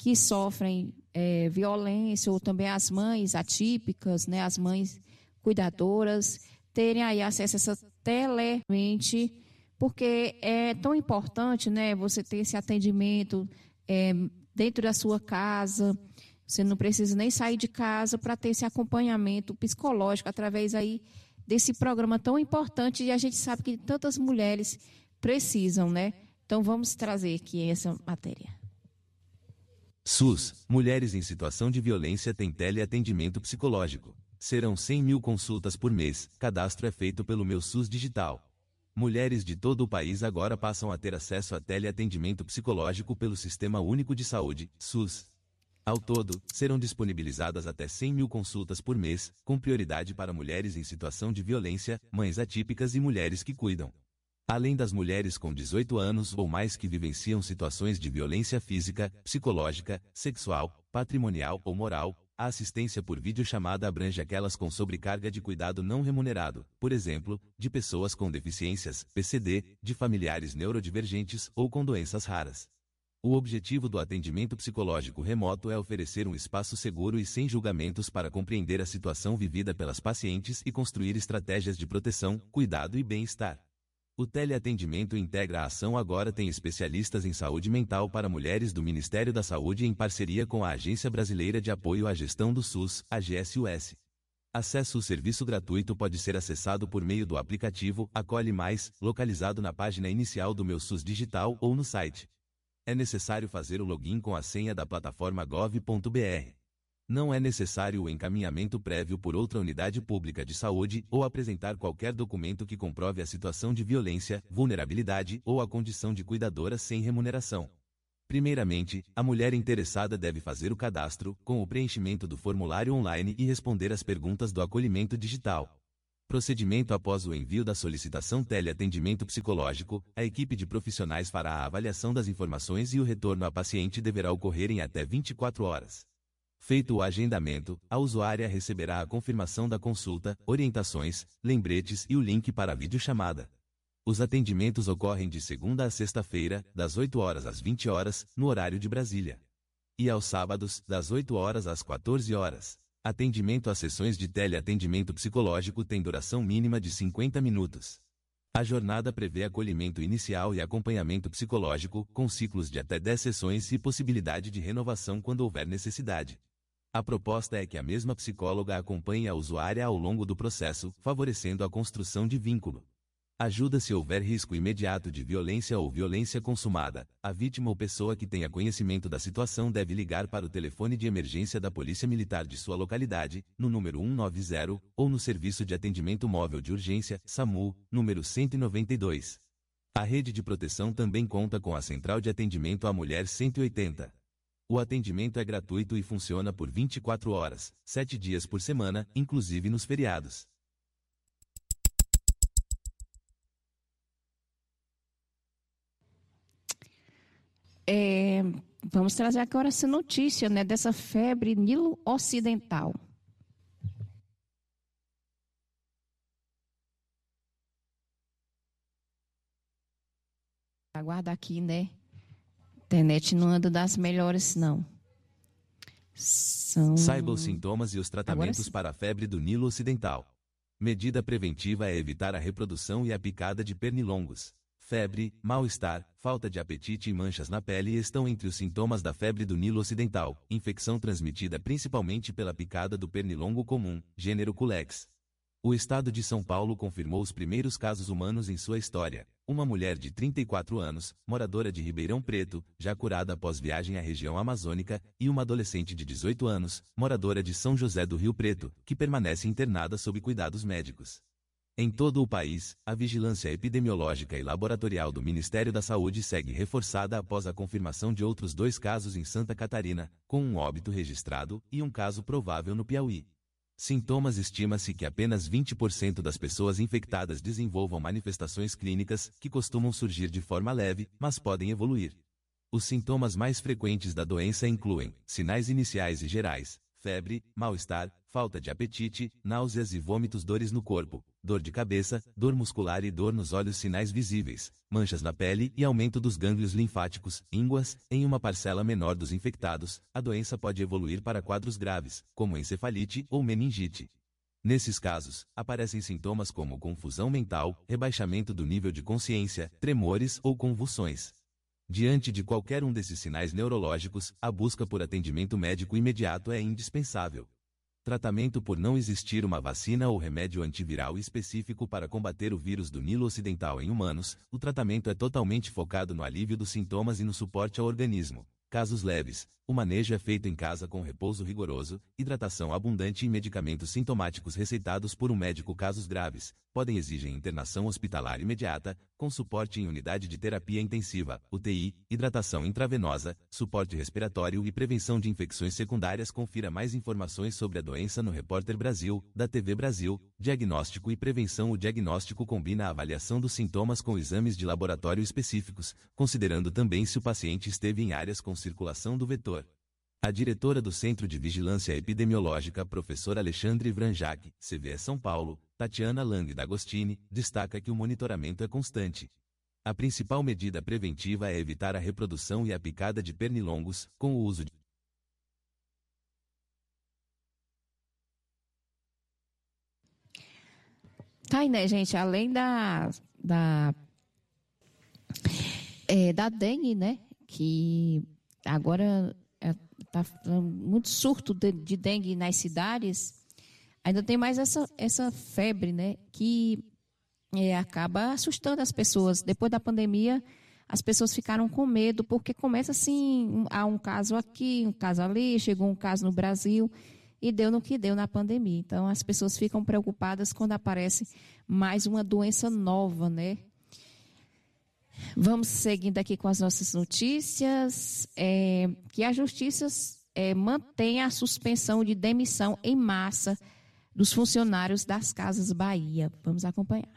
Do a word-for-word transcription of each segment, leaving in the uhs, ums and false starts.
que sofrem é, violência, ou também as mães atípicas, né, as mães cuidadoras, terem aí acesso a essa telemente, porque é tão importante, né, você ter esse atendimento é, dentro da sua casa. Você não precisa nem sair de casa para ter esse acompanhamento psicológico através aí desse programa tão importante, e a gente sabe que tantas mulheres precisam, né? Então vamos trazer aqui essa matéria. SUS, mulheres em situação de violência têm teleatendimento psicológico. Serão cem mil consultas por mês, cadastro é feito pelo Meu SUS Digital. Mulheres de todo o país agora passam a ter acesso a teleatendimento psicológico pelo Sistema Único de Saúde, SUS. Ao todo, serão disponibilizadas até cem mil consultas por mês, com prioridade para mulheres em situação de violência, mães atípicas e mulheres que cuidam. Além das mulheres com dezoito anos ou mais que vivenciam situações de violência física, psicológica, sexual, patrimonial ou moral, a assistência por videochamada abrange aquelas com sobrecarga de cuidado não remunerado, por exemplo, de pessoas com deficiências, P C D, de familiares neurodivergentes ou com doenças raras. O objetivo do atendimento psicológico remoto é oferecer um espaço seguro e sem julgamentos para compreender a situação vivida pelas pacientes e construir estratégias de proteção, cuidado e bem-estar. O teleatendimento integra a ação Agora Tem especialistas em saúde mental para mulheres do Ministério da Saúde em parceria com a Agência Brasileira de Apoio à Gestão do SUS, A G S U S. Acesso ao serviço gratuito pode ser acessado por meio do aplicativo Acolhe Mais, localizado na página inicial do Meu SUS Digital ou no site. É necessário fazer o login com a senha da plataforma gov ponto br. Não é necessário o encaminhamento prévio por outra unidade pública de saúde ou apresentar qualquer documento que comprove a situação de violência, vulnerabilidade ou a condição de cuidadora sem remuneração. Primeiramente, a mulher interessada deve fazer o cadastro, com o preenchimento do formulário online e responder às perguntas do acolhimento digital. Procedimento: após o envio da solicitação teleatendimento psicológico, a equipe de profissionais fará a avaliação das informações e o retorno à paciente deverá ocorrer em até vinte e quatro horas. Feito o agendamento, a usuária receberá a confirmação da consulta, orientações, lembretes e o link para a videochamada. Os atendimentos ocorrem de segunda a sexta-feira, das oito horas às vinte horas, no horário de Brasília. E aos sábados, das oito horas às quatorze horas. Atendimento às sessões de teleatendimento psicológico tem duração mínima de cinquenta minutos. A jornada prevê acolhimento inicial e acompanhamento psicológico, com ciclos de até dez sessões e possibilidade de renovação quando houver necessidade. A proposta é que a mesma psicóloga acompanhe a usuária ao longo do processo, favorecendo a construção de vínculo. Ajuda se houver risco imediato de violência ou violência consumada. A vítima ou pessoa que tenha conhecimento da situação deve ligar para o telefone de emergência da Polícia Militar de sua localidade, no número cento e noventa, ou no Serviço de Atendimento Móvel de Urgência, SAMU, número cento e noventa e dois. A rede de proteção também conta com a Central de Atendimento à Mulher cento e oitenta. O atendimento é gratuito e funciona por vinte e quatro horas, sete dias por semana, inclusive nos feriados. É, vamos trazer agora essa notícia, né, dessa febre nilo-ocidental. Aguarda aqui, né? A internet não anda das melhores, não. São... Saiba os sintomas e os tratamentos para a febre do Nilo Ocidental. Medida preventiva é evitar a reprodução e a picada de pernilongos. Febre, mal-estar, falta de apetite e manchas na pele estão entre os sintomas da febre do Nilo Ocidental, infecção transmitida principalmente pela picada do pernilongo comum, gênero Culex. O estado de São Paulo confirmou os primeiros casos humanos em sua história. Uma mulher de trinta e quatro anos, moradora de Ribeirão Preto, já curada após viagem à região amazônica, e uma adolescente de dezoito anos, moradora de São José do Rio Preto, que permanece internada sob cuidados médicos. Em todo o país, a vigilância epidemiológica e laboratorial do Ministério da Saúde segue reforçada após a confirmação de outros dois casos em Santa Catarina, com um óbito registrado, e um caso provável no Piauí. Sintomas: estima-se que apenas vinte por cento das pessoas infectadas desenvolvam manifestações clínicas, que costumam surgir de forma leve, mas podem evoluir. Os sintomas mais frequentes da doença incluem sinais iniciais e gerais: febre, mal-estar, falta de apetite, náuseas e vômitos, dores no corpo, dor de cabeça, dor muscular e dor nos olhos, sinais visíveis, manchas na pele e aumento dos gânglios linfáticos, ínguas, em uma parcela menor dos infectados. A doença pode evoluir para quadros graves, como encefalite ou meningite. Nesses casos, aparecem sintomas como confusão mental, rebaixamento do nível de consciência, tremores ou convulsões. Diante de qualquer um desses sinais neurológicos, a busca por atendimento médico imediato é indispensável. Tratamento: por não existir uma vacina ou remédio antiviral específico para combater o vírus do Nilo Ocidental em humanos, o tratamento é totalmente focado no alívio dos sintomas e no suporte ao organismo. Casos leves, o manejo é feito em casa com repouso rigoroso, hidratação abundante e medicamentos sintomáticos receitados por um médico. Casos graves, podem exigir internação hospitalar imediata, com suporte em unidade de terapia intensiva, U T I, hidratação intravenosa, suporte respiratório e prevenção de infecções secundárias. Confira mais informações sobre a doença no Repórter Brasil, da T V Brasil. Diagnóstico e prevenção: o diagnóstico combina a avaliação dos sintomas com exames de laboratório específicos, considerando também se o paciente esteve em áreas com circulação do vetor. A diretora do Centro de Vigilância Epidemiológica, professor Alexandre Vranjac, C V E São Paulo, Tatiana Lang D'Agostini, destaca que o monitoramento é constante. A principal medida preventiva é evitar a reprodução e a picada de pernilongos, com o uso de Tá aí, né, gente? Além da, da, é, da dengue, né? Que agora está é, muito surto de, de dengue nas cidades, ainda tem mais essa, essa febre, né? Que é, acaba assustando as pessoas. Depois da pandemia, as pessoas ficaram com medo, porque começa assim, há um caso aqui, um caso ali, chegou um caso no Brasil, e deu no que deu na pandemia. Então, as pessoas ficam preocupadas quando aparece mais uma doença nova, né? Vamos seguindo aqui com as nossas notícias. É, que a Justiça é, mantém a suspensão de demissão em massa dos funcionários das Casas Bahia. Vamos acompanhar.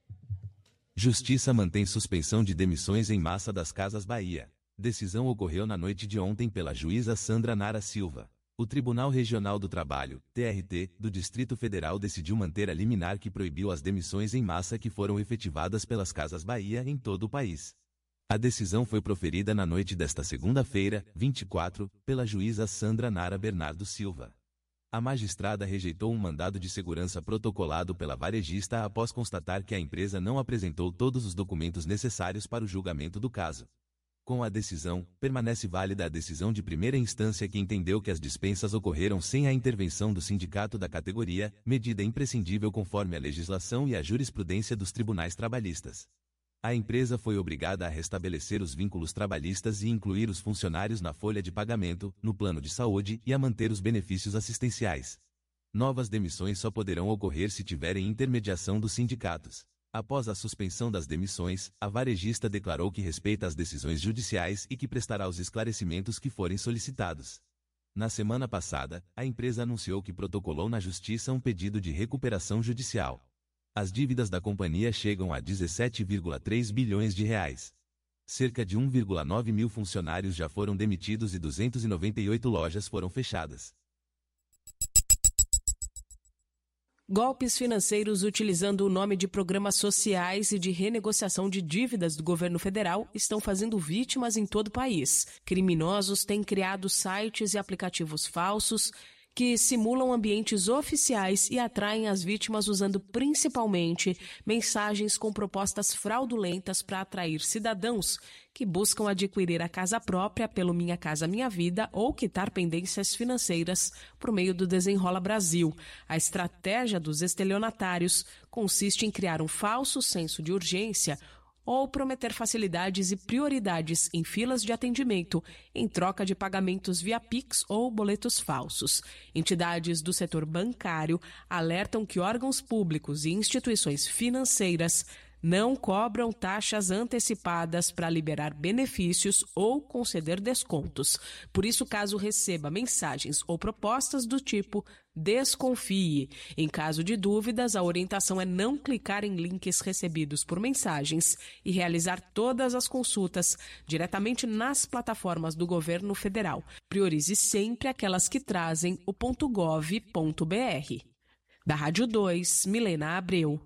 Justiça mantém suspensão de demissões em massa das Casas Bahia. Decisão ocorreu na noite de ontem pela juíza Sandra Nara Silva. O Tribunal Regional do Trabalho, T R T, do Distrito Federal decidiu manter a liminar que proibiu as demissões em massa que foram efetivadas pelas Casas Bahia em todo o país. A decisão foi proferida na noite desta segunda-feira, vinte e quatro, pela juíza Sandra Nara Bernardo Silva. A magistrada rejeitou um mandado de segurança protocolado pela varejista após constatar que a empresa não apresentou todos os documentos necessários para o julgamento do caso. Com a decisão, permanece válida a decisão de primeira instância que entendeu que as dispensas ocorreram sem a intervenção do sindicato da categoria, medida imprescindível conforme a legislação e a jurisprudência dos tribunais trabalhistas. A empresa foi obrigada a restabelecer os vínculos trabalhistas e incluir os funcionários na folha de pagamento, no plano de saúde e a manter os benefícios assistenciais. Novas demissões só poderão ocorrer se tiverem intermediação dos sindicatos. Após a suspensão das demissões, a varejista declarou que respeita as decisões judiciais e que prestará os esclarecimentos que forem solicitados. Na semana passada, a empresa anunciou que protocolou na Justiça um pedido de recuperação judicial. As dívidas da companhia chegam a dezessete vírgula três bilhões de reais. Cerca de um vírgula nove mil funcionários já foram demitidos e duzentas e noventa e oito lojas foram fechadas. Golpes financeiros utilizando o nome de programas sociais e de renegociação de dívidas do governo federal estão fazendo vítimas em todo o país. Criminosos têm criado sites e aplicativos falsos que simulam ambientes oficiais e atraem as vítimas usando principalmente mensagens com propostas fraudulentas para atrair cidadãos que buscam adquirir a casa própria pelo Minha Casa Minha Vida ou quitar pendências financeiras por meio do Desenrola Brasil. A estratégia dos estelionatários consiste em criar um falso senso de urgência ou prometer facilidades e prioridades em filas de atendimento em troca de pagamentos via Pix ou boletos falsos. Entidades do setor bancário alertam que órgãos públicos e instituições financeiras não cobram taxas antecipadas para liberar benefícios ou conceder descontos. Por isso, caso receba mensagens ou propostas do tipo desconfie. Em caso de dúvidas, a orientação é não clicar em links recebidos por mensagens e realizar todas as consultas diretamente nas plataformas do governo federal. Priorize sempre aquelas que trazem o .gov ponto br. Da Rádio dois, Milena Abreu.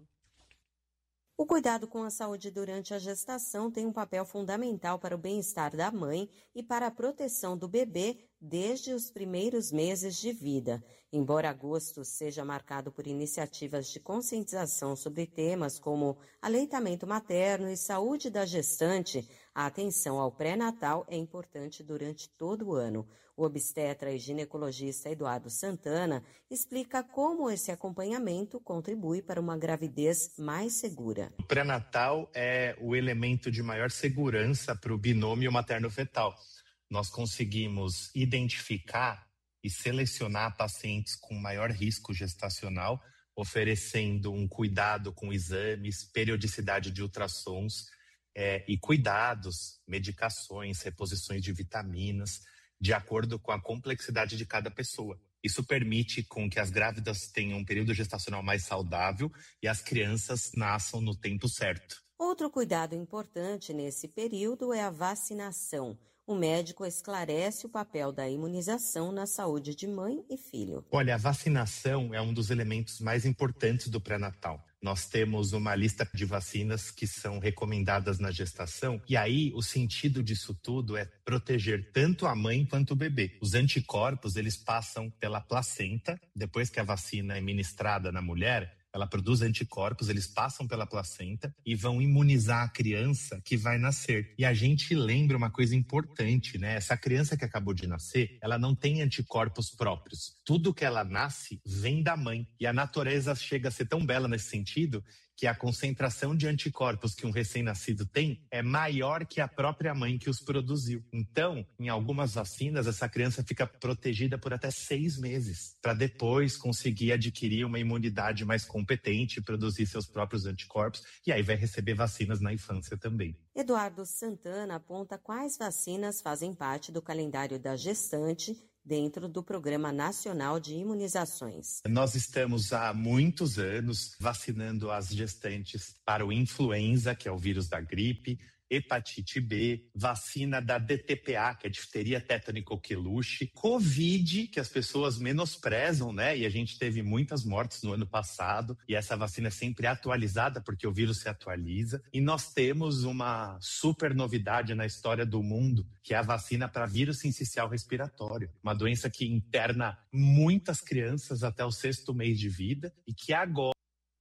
O cuidado com a saúde durante a gestação tem um papel fundamental para o bem-estar da mãe e para a proteção do bebê desde os primeiros meses de vida. Embora agosto seja marcado por iniciativas de conscientização sobre temas como aleitamento materno e saúde da gestante, a atenção ao pré-natal é importante durante todo o ano. O obstetra e ginecologista Eduardo Santana explica como esse acompanhamento contribui para uma gravidez mais segura. O pré-natal é o elemento de maior segurança para o binômio materno-fetal. Nós conseguimos identificar e selecionar pacientes com maior risco gestacional, oferecendo um cuidado com exames, periodicidade de ultrassons é, e cuidados, medicações, reposições de vitaminas, de acordo com a complexidade de cada pessoa. Isso permite com que as grávidas tenham um período gestacional mais saudável e as crianças nasçam no tempo certo. Outro cuidado importante nesse período é a vacinação. O médico esclarece o papel da imunização na saúde de mãe e filho. Olha, a vacinação é um dos elementos mais importantes do pré-natal. Nós temos uma lista de vacinas que são recomendadas na gestação e aí o sentido disso tudo é proteger tanto a mãe quanto o bebê. Os anticorpos, eles passam pela placenta, depois que a vacina é ministrada na mulher, ela produz anticorpos, eles passam pela placenta e vão imunizar a criança que vai nascer. E a gente lembra uma coisa importante, né? Essa criança que acabou de nascer, ela não tem anticorpos próprios. Tudo que ela nasce vem da mãe. E a natureza chega a ser tão bela nesse sentido que a concentração de anticorpos que um recém-nascido tem é maior que a própria mãe que os produziu. Então, em algumas vacinas, essa criança fica protegida por até seis meses, para depois conseguir adquirir uma imunidade mais competente, produzir seus próprios anticorpos, e aí vai receber vacinas na infância também. Eduardo Santana aponta quais vacinas fazem parte do calendário da gestante dentro do Programa Nacional de Imunizações. Nós estamos há muitos anos vacinando as gestantes para o influenza, que é o vírus da gripe, hepatite B, vacina da D T P A, que é difteria, tétano e coqueluche, Covid, que as pessoas menosprezam, né? E a gente teve muitas mortes no ano passado, e essa vacina é sempre atualizada, porque o vírus se atualiza. E nós temos uma super novidade na história do mundo, que é a vacina para vírus sincicial respiratório, uma doença que interna muitas crianças até o sexto mês de vida, e que agora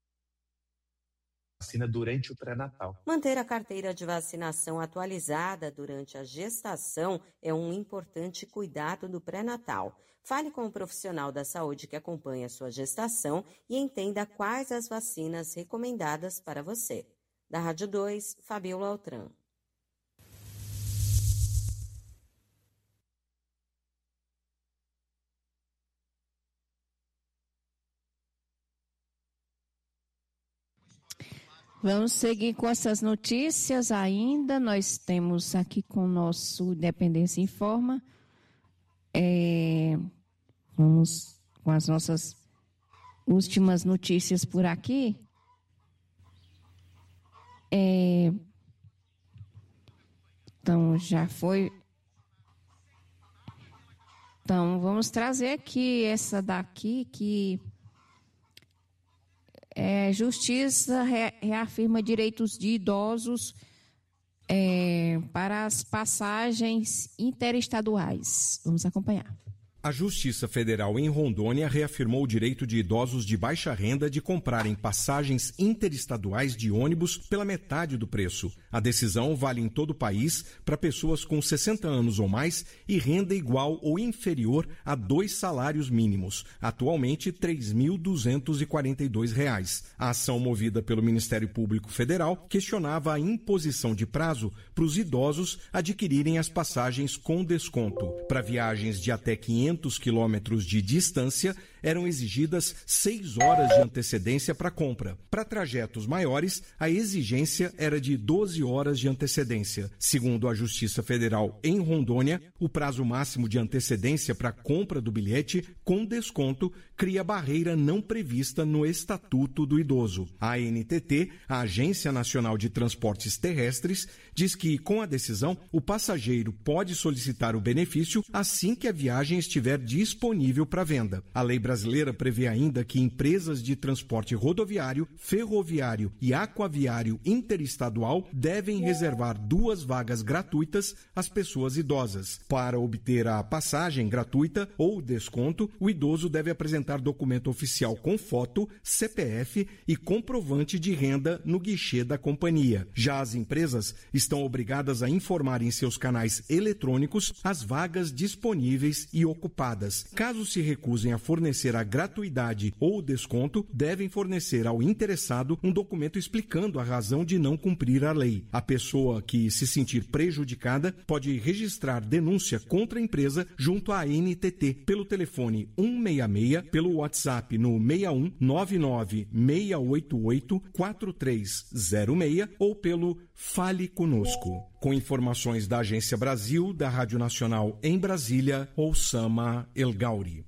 vacina durante o pré-natal. Manter a carteira de vacinação atualizada durante a gestação é um importante cuidado do pré-natal. Fale com o profissional da saúde que acompanha a sua gestação e entenda quais as vacinas recomendadas para você. Da Rádio dois, Fabiola Altran. Vamos seguir com essas notícias ainda. Nós temos aqui com o nosso Independência Informa. É, vamos com as nossas últimas notícias por aqui. É, então, já foi. Então, vamos trazer aqui essa daqui que. É, Justiça reafirma direitos de idosos é, para as passagens interestaduais. Vamos acompanhar. A Justiça Federal em Rondônia reafirmou o direito de idosos de baixa renda de comprarem passagens interestaduais de ônibus pela metade do preço. A decisão vale em todo o país para pessoas com sessenta anos ou mais e renda igual ou inferior a dois salários mínimos, atualmente três mil duzentos e quarenta e dois reais. A ação movida pelo Ministério Público Federal questionava a imposição de prazo para os idosos adquirirem as passagens com desconto. Para viagens de até quinhentos quinhentos quilômetros de distância, eram exigidas seis horas de antecedência para compra. Para trajetos maiores, a exigência era de doze horas de antecedência. Segundo a Justiça Federal em Rondônia, o prazo máximo de antecedência para compra do bilhete com desconto cria barreira não prevista no Estatuto do Idoso. A A N T T, a Agência Nacional de Transportes Terrestres, diz que, com a decisão, o passageiro pode solicitar o benefício assim que a viagem estiver disponível para venda. A lei brasileira prevê ainda que empresas de transporte rodoviário, ferroviário e aquaviário interestadual devem reservar duas vagas gratuitas às pessoas idosas. Para obter a passagem gratuita ou desconto, o idoso deve apresentar documento oficial com foto, C P F e comprovante de renda no guichê da companhia. Já as empresas estão obrigadas a informar em seus canais eletrônicos as vagas disponíveis e ocupadas. Caso se recusem a fornecer a gratuidade ou desconto, devem fornecer ao interessado um documento explicando a razão de não cumprir a lei. A pessoa que se sentir prejudicada pode registrar denúncia contra a empresa junto à A N T T pelo telefone um seis seis, pelo WhatsApp no seis um nove nove seis oito oito quatro três zero seis ou pelo Fale Conosco. Com informações da Agência Brasil, da Rádio Nacional em Brasília, Oussama El Gauri.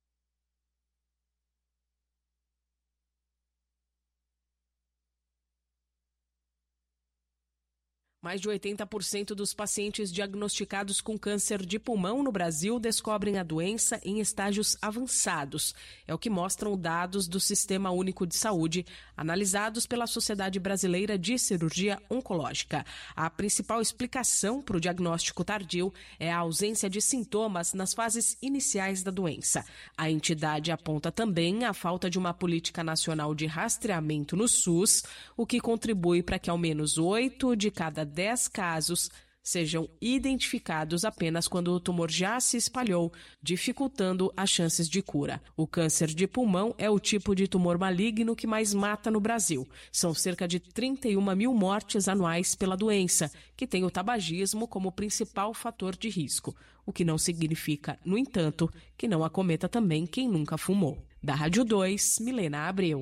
Mais de oitenta por cento dos pacientes diagnosticados com câncer de pulmão no Brasil descobrem a doença em estágios avançados. É o que mostram dados do Sistema Único de Saúde, analisados pela Sociedade Brasileira de Cirurgia Oncológica. A principal explicação para o diagnóstico tardio é a ausência de sintomas nas fases iniciais da doença. A entidade aponta também a falta de uma política nacional de rastreamento no SUS, o que contribui para que ao menos oito de cada dez casos sejam identificados apenas quando o tumor já se espalhou, dificultando as chances de cura. O câncer de pulmão é o tipo de tumor maligno que mais mata no Brasil. São cerca de trinta e uma mil mortes anuais pela doença, que tem o tabagismo como principal fator de risco, o que não significa, no entanto, que não acometa também quem nunca fumou. Da Rádio dois, Milena Abreu.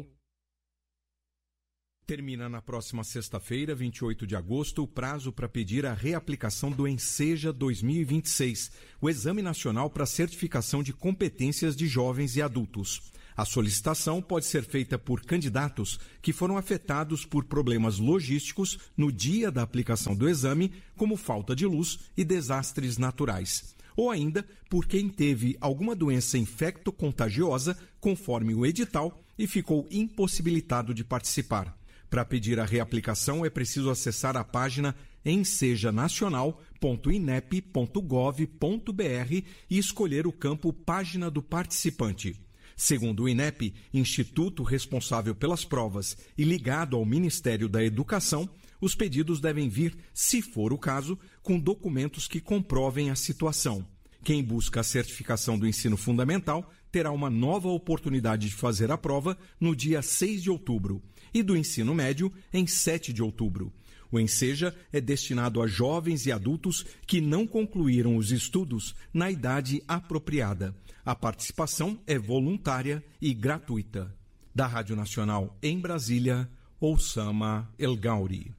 Termina na próxima sexta-feira, vinte e oito de agosto, o prazo para pedir a reaplicação do Enseja dois mil e vinte e seis, o Exame Nacional para Certificação de Competências de Jovens e Adultos. A solicitação pode ser feita por candidatos que foram afetados por problemas logísticos no dia da aplicação do exame, como falta de luz e desastres naturais. Ou ainda por quem teve alguma doença infecto-contagiosa, conforme o edital, e ficou impossibilitado de participar. Para pedir a reaplicação, é preciso acessar a página enseja nacional ponto inep ponto gov ponto br e escolher o campo Página do Participante. Segundo o INEP, instituto responsável pelas provas e ligado ao Ministério da Educação, os pedidos devem vir, se for o caso, com documentos que comprovem a situação. Quem busca a certificação do ensino fundamental terá uma nova oportunidade de fazer a prova no dia seis de outubro e do ensino médio em sete de outubro. O Enseja é destinado a jovens e adultos que não concluíram os estudos na idade apropriada. A participação é voluntária e gratuita. Da Rádio Nacional em Brasília, Oussama El Gauri.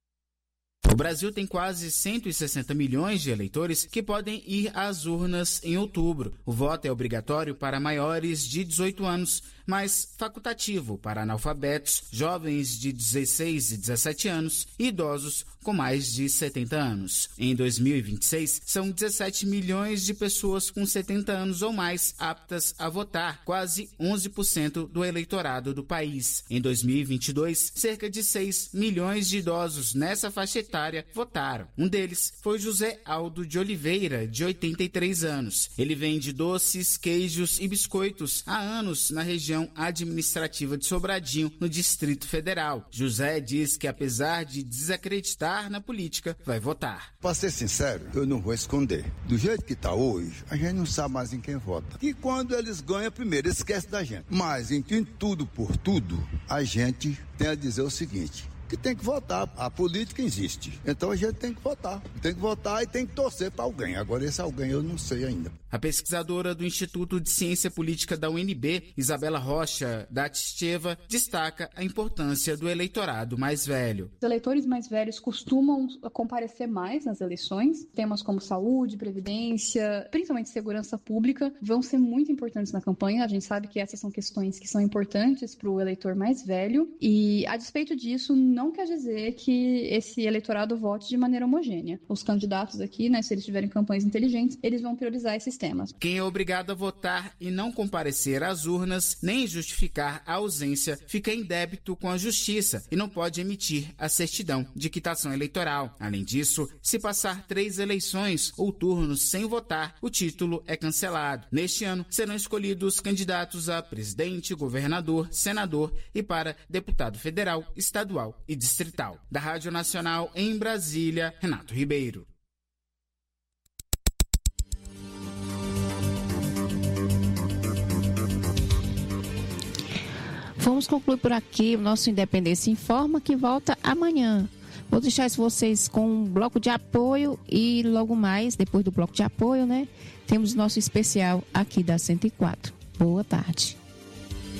O Brasil tem quase cento e sessenta milhões de eleitores que podem ir às urnas em outubro. O voto é obrigatório para maiores de dezoito anos, mas facultativo para analfabetos, jovens de dezesseis e dezessete anos e idosos com mais de setenta anos. Em dois mil e vinte e seis, são dezessete milhões de pessoas com setenta anos ou mais aptas a votar, quase onze por cento do eleitorado do país. Em dois mil e vinte e dois, cerca de seis milhões de idosos nessa faixa etária votaram. Um deles foi José Aldo de Oliveira, de oitenta e três anos. Ele vende doces, queijos e biscoitos há anos na região administrativa de Sobradinho, no Distrito Federal. José diz que, apesar de desacreditar na política, vai votar. Para ser sincero, eu não vou esconder. Do jeito que está hoje, a gente não sabe mais em quem vota. E quando eles ganham, primeiro esquece da gente. Mas em tudo por tudo, a gente tem a dizer o seguinte: que tem que votar. A política existe. Então a gente tem que votar. Tem que votar e tem que torcer para alguém. Agora esse alguém eu não sei ainda. A pesquisadora do Instituto de Ciência Política da U N B, Isabela Rocha da Tisteva, destaca a importância do eleitorado mais velho. Os eleitores mais velhos costumam comparecer mais nas eleições. Temas como saúde, previdência, principalmente segurança pública, vão ser muito importantes na campanha. A gente sabe que essas são questões que são importantes para o eleitor mais velho. E, a despeito disso, não quer dizer que esse eleitorado vote de maneira homogênea. Os candidatos aqui, né, se eles tiverem campanhas inteligentes, eles vão priorizar esses temas. Quem é obrigado a votar e não comparecer às urnas, nem justificar a ausência, fica em débito com a Justiça e não pode emitir a certidão de quitação eleitoral. Além disso, se passar três eleições ou turnos sem votar, o título é cancelado. Neste ano, serão escolhidos candidatos a presidente, governador, senador e para deputado federal, estadual e distrital. Da Rádio Nacional em Brasília, Renato Ribeiro. Vamos concluir por aqui. O nosso Independência Informa, que volta amanhã. Vou deixar vocês com um bloco de apoio e logo mais, depois do bloco de apoio, né, temos nosso especial aqui da cento e quatro. Boa tarde.